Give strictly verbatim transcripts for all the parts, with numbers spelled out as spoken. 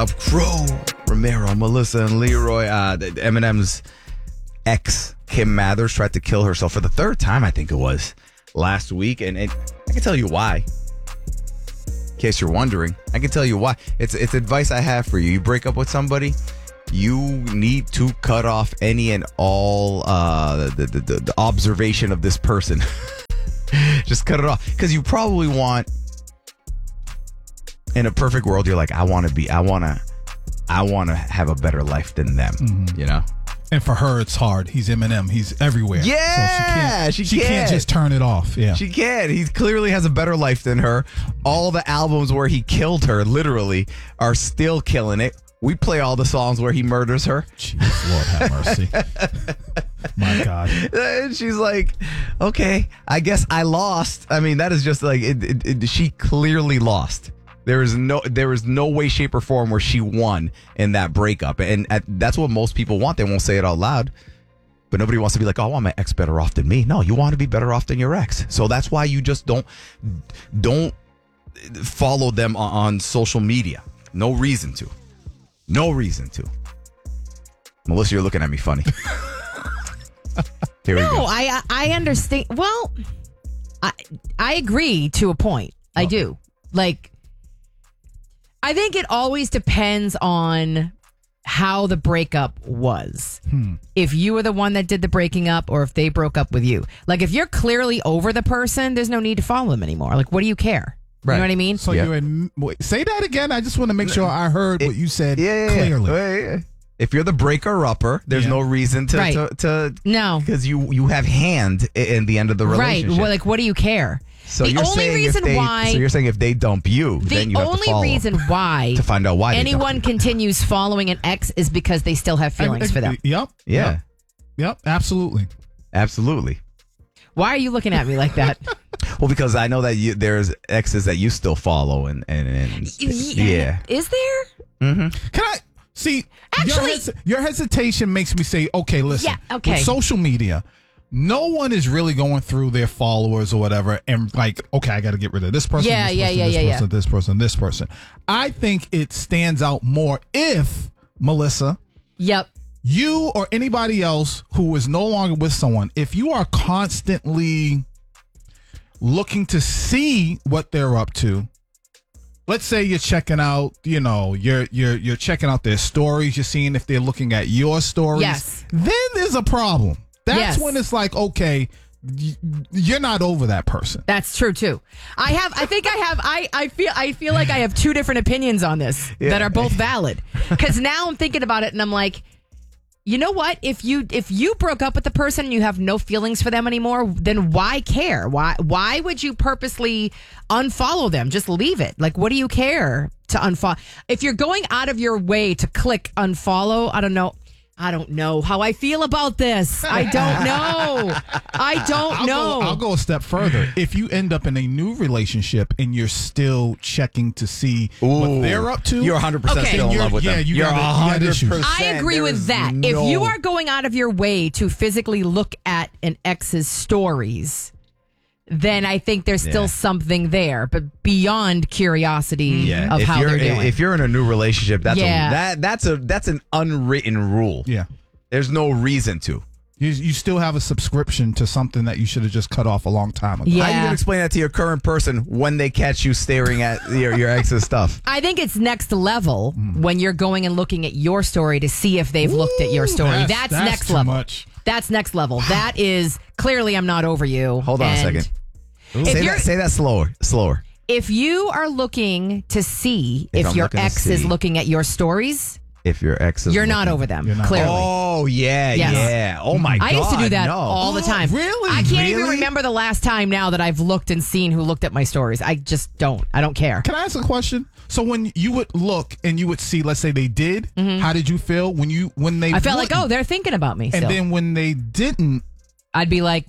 of Crow, Romero, Melissa, and Leroy. Uh, Eminem's ex, Kim Mathers, tried to kill herself for the third time, I think it was, last week. And it, I can tell you why. In case you're wondering, I can tell you why. It's it's advice I have for you. You break up with somebody, you need to cut off any and all uh, the, the, the, the observation of this person. Just cut it off. Because you probably want, in a perfect world, you're like, I want to be, I want to, I want to have a better life than them, mm-hmm. you know? And for her, it's hard. He's Eminem. He's everywhere. Yeah, so she can't. She, she can. can't just turn it off. Yeah, she can. He clearly has a better life than her. All the albums where he killed her, literally, are still killing it. We play all the songs where he murders her. Jeez, Lord have mercy. My God. And she's like, okay, I guess I lost. I mean, that is just like it, it, it, she clearly lost. There is no, there is no way, shape, or form where she won in that breakup, and at, that's what most people want. They won't say it out loud, but nobody wants to be like, "Oh, I want my ex better off than me." No, you want to be better off than your ex. So that's why you just don't, don't follow them on, on social media. No reason to, no reason to. Melissa, you're looking at me funny. Here no, we go. I I understand. Well, I I agree to a point. I oh. do. Like. I think it always depends on how the breakup was. Hmm. If you were the one that did the breaking up or if they broke up with you. Like, if you're clearly over the person, there's no need to follow them anymore. Like, what do you care? Right. You know what I mean? So yeah. you're in, wait, say that again. I just want to make sure I heard it, what you said yeah, yeah, clearly. Yeah. Yeah, yeah. If you're the breaker-upper, there's yeah. no reason to, right. to, to... No. Because you, you have hand in the end of the relationship. Right. Well, like, what do you care? So the you're only saying reason if they, why... So you're saying if they dump you, the then you have to only follow reason why... to find out why anyone continues following an ex is because they still have feelings I, I, for them. Yep. Yeah. Yep. Yep. Absolutely. Absolutely. Why are you looking at me like that? Well, because I know that you, there's exes that you still follow, and, and, and yeah. Is there? Mm-hmm. Can I... See, actually, your, hes- your hesitation makes me say, okay, listen. Yeah, okay. With social media, no one is really going through their followers or whatever and like, okay, I got to get rid of this person, yeah, this yeah, person, yeah, this yeah, person, yeah. this person, this person. I think it stands out more if, Melissa, yep, you or anybody else who is no longer with someone, if you are constantly looking to see what they're up to, let's say you're checking out, you know, you're you're you're checking out their stories, you're seeing if they're looking at your stories. Yes. Then there's a problem. That's yes. when it's like, okay, y- you're not over that person. That's true too. I have I think I have I, I feel I feel like I have two different opinions on this yeah. that are both valid. Cuz now I'm thinking about it and I'm like, you know what? If you if you broke up with the person and you have no feelings for them anymore, then why care? Why why would you purposely unfollow them? Just leave it. Like, what do you care to unfollow? If you're going out of your way to click unfollow, I don't know. I don't know how I feel about this. I don't know. I don't I'll know. Go, I'll go a step further. If you end up in a new relationship and you're still checking to see Ooh, what they're up to, you're one hundred percent okay. still in love with yeah, them. You you're got, one hundred percent. You got I agree there with that. No... If you are going out of your way to physically look at an ex's stories, then I think there's still yeah. something there, but beyond curiosity yeah. of if how you're, they're doing. If you're in a new relationship, that's yeah. a, that that's a that's an unwritten rule. Yeah. There's no reason to. You, you still have a subscription to something that you should have just cut off a long time ago. Yeah. How are you going to explain that to your current person when they catch you staring at your, your ex's stuff? I think it's next level mm. when you're going and looking at your story to see if they've Ooh, looked at your story. That's, That's, that's next too level. Much. That's next level. Wow. That is clearly I'm not over you. Hold on a second. Say that, say that slower. Slower. If you are looking to see if, if your ex is looking at your stories, if your ex is you're looking, not over them, not clearly. Oh, yeah, yes. yeah. Oh, my God. I used to do that no. all the time. Oh, really? I can't really? even remember the last time now that I've looked and seen who looked at my stories. I just don't. I don't care. Can I ask a question? So when you would look and you would see, let's say they did, mm-hmm. how did you feel when you when they I felt wouldn't? like, oh, they're thinking about me And still. then when they didn't, I'd be like,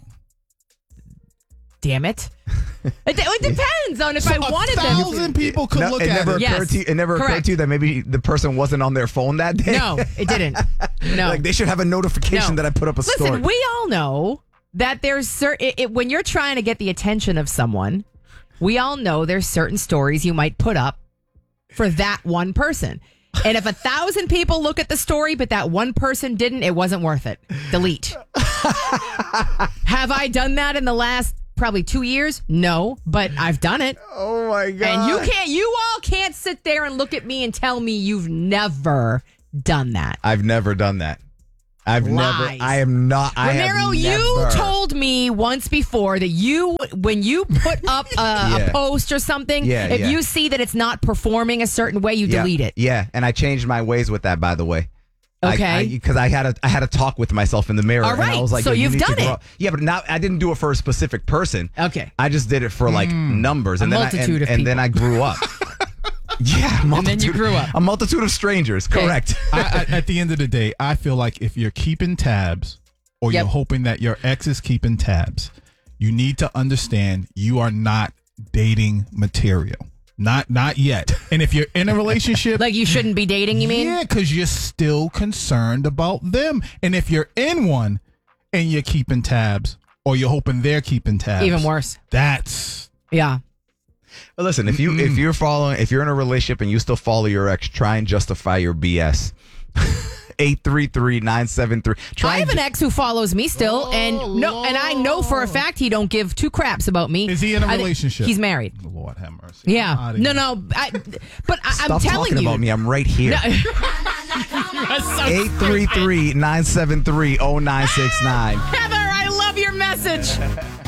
damn it. It, it depends on if so I wanted a thousand them. people could no, look it at never it. Occurred Yes, to you, it never correct. occurred to you that maybe the person wasn't on their phone that day? No, it didn't. No. Like they should have a notification No. that I put up a Listen, story. Listen, we all know that there's certain, it, it, when you're trying to get the attention of someone, we all know there's certain stories you might put up for that one person. And if a thousand people look at the story, but that one person didn't, it wasn't worth it. Delete. Have I done that in the last probably two years? No, but I've done it. Oh my God. And you can't, you all can't sit there and look at me and tell me you've never done that. I've never done that. I've Lies. never. I am not. I have Romero, you never. told me once before that you, when you put up a, Yeah. a post or something, Yeah, if yeah. you see that it's not performing a certain way, you Yeah, delete it. Yeah, and I changed my ways with that. By the way. Okay. Because I, I, I had a I had a talk with myself in the mirror, All and I right, was like, so "Yo, you you've need to done grow it. up." Yeah, but now I didn't do it for a specific person. Okay. I just did it for like numbers, A and then I, multitude and, of and then I grew up. Yeah, a multitude, then you grew up. A multitude of strangers. Okay. Correct. I, I, at the end of the day, I feel like if you're keeping tabs or Yep. you're hoping that your ex is keeping tabs, you need to understand you are not dating material. Not not yet. And if you're in a relationship, Like you shouldn't be dating, you mean? yeah, because you're still concerned about them. And if you're in one and you're keeping tabs or you're hoping they're keeping tabs, Even worse. That's Yeah. But listen, if you if you're following, if you're in a relationship and you still follow your ex, try and justify your B S. eight three three, nine seven three. Try I have and an ex who follows me still, and no, and I know for a fact he don't give two craps about me. Is he in a I think- relationship? He's married. Lord have mercy. Yeah. Outta No, here. no. I, but I, I'm Stop telling talking you. about me. I'm right here. eight three three, nine seven three, oh nine six nine. Heather, I love your message.